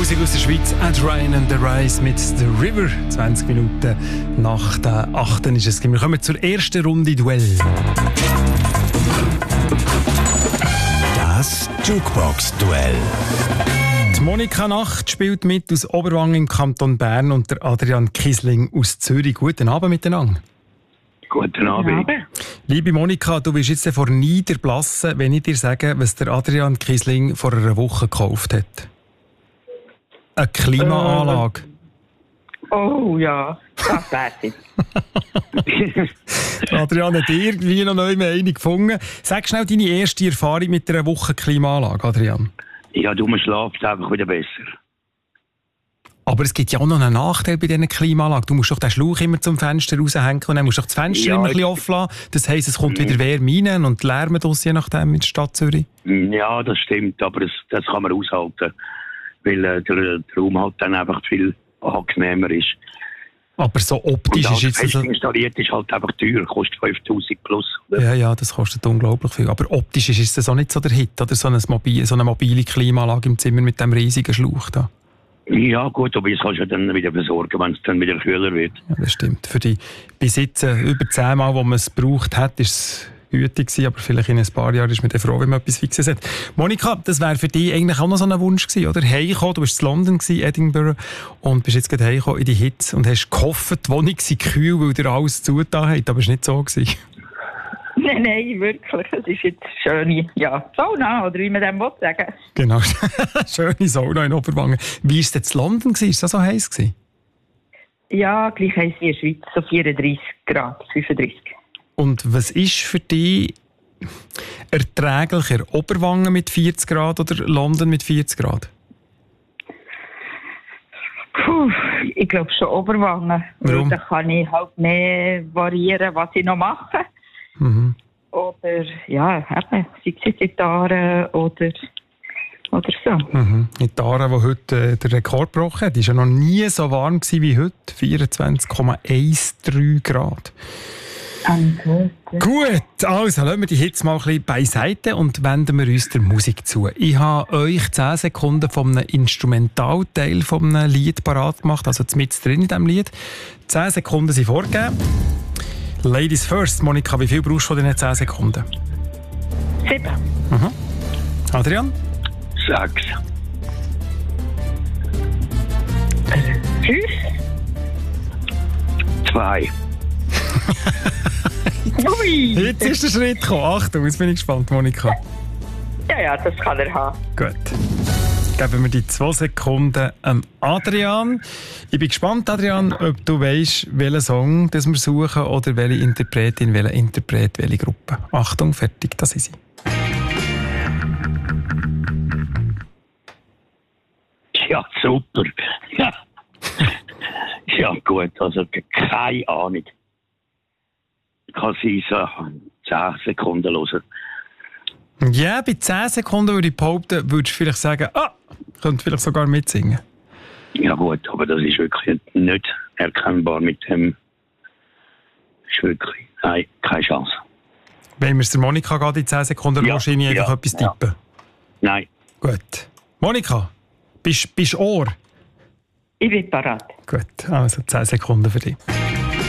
Musik aus der Schweiz. Ed Ryan and the Rise mit The River. 20 Minuten nach der 8. ist es. Wir kommen zur ersten Runde Duell. Das Jukebox-Duell. Die Monika Nacht spielt mit aus Oberwang im Kanton Bern und der Adrian Kiesling aus Zürich. Guten Abend miteinander. Guten Abend. Liebe Monika, du bist jetzt vor Niederblassen, wenn ich dir sage, was der Adrian Kiesling vor einer Woche gekauft hat. Eine Klimaanlage. Oh ja, das weiß ich. Adrian hat irgendwie noch neu eine gefunden. Sag schnell deine erste Erfahrung mit einer Woche Klimaanlage, Adrian. Ja, du schlafst einfach wieder besser. Aber es gibt ja auch noch einen Nachteil bei diesen Klimaanlagen. Du musst doch den Schlauch immer zum Fenster raushängen und dann musst du doch das Fenster immer ein bisschen offen lassen. Das heisst, es kommt wieder Wärme rein und Lärm aus, je nachdem in der Stadt Zürich. Ja, das stimmt, aber das kann man aushalten, weil der Raum halt dann einfach viel angenehmer ist. Aber so optisch ist jetzt... Fest installiert ist halt einfach teuer, kostet 5'000 plus. Oder? Ja, das kostet unglaublich viel. Aber optisch ist das auch nicht so der Hit, oder? So eine mobile Klimaanlage im Zimmer mit dem riesigen Schlauch da. Ja gut, aber das kannst du dann wieder besorgen, wenn es dann wieder kühler wird. Ja, das stimmt. Für die bis jetzt über 10 Mal, wo man es gebraucht hat, ist es gütig gewesen, aber vielleicht in ein paar Jahren ist man dann froh, wenn man etwas Fixes hat. Monika, das wäre für dich eigentlich auch noch so ein Wunsch gewesen, oder? Heimgekommen, du warst in London gewesen, Edinburgh, und bist jetzt gerade heimgekommen in die Hitze und hast gehofft, die Wohnung sei kühl, weil dir alles zugetan hat, aber es war nicht so gewesen. Nein, wirklich. Es ist jetzt schöne, Sauna, oder wie man dem sagen will. Genau, schöne Sauna in Oberwangen. Wie war es denn in London? War es so heiß gewesen? Ja, gleich heiß wie in der Schweiz, so 34 Grad, 35. Und was ist für dich erträglicher? Oberwangen mit 40 Grad oder London mit 40 Grad? Ich glaube schon Oberwangen. Warum? Da kann ich halt mehr variieren, was ich noch mache. Mhm. Oder, sei es jetzt Gitarre oder so. Mhm. In Tara, die heute den Rekord gebrochen hat, war ja noch nie so warm wie heute. 24,13 Grad. Gut, also lassen wir die Hitze mal ein bisschen beiseite und wenden wir uns der Musik zu. Ich habe euch 10 Sekunden von einem Instrumentalteil von einem Lied parat gemacht, also mitten drin in diesem Lied. 10 Sekunden sind vorgegeben. Ladies first. Monika, wie viel brauchst du von diesen 10 Sekunden? 7. Mhm. Adrian? 6. 5. 2. Ui! Jetzt ist der Schritt gekommen. Achtung, jetzt bin ich gespannt, Monika. Ja, das kann er haben. Gut. Geben wir die 2 Sekunden Adrian. Ich bin gespannt, Adrian, ob du weißt, welchen Song das wir suchen oder welche Interpretin, welcher Interpret, welche Gruppe. Achtung, fertig, das ist sie. Ja, super. Ja, gut, also keine Ahnung. Ich kann sie so 10 Sekunden hören. Ja, bei 10 Sekunden würde ich behaupten, würdest du vielleicht sagen, könnte vielleicht sogar mitsingen. Ja gut, aber das ist wirklich nicht erkennbar mit dem. Ist wirklich, nein, keine Chance. Wenn wir es der Monika gerade in 10 Sekunden wahrscheinlich einfach etwas tippen. Nein. Gut. Monika, bist du Ohr? Ich bin parat. Gut, also 10 Sekunden für dich.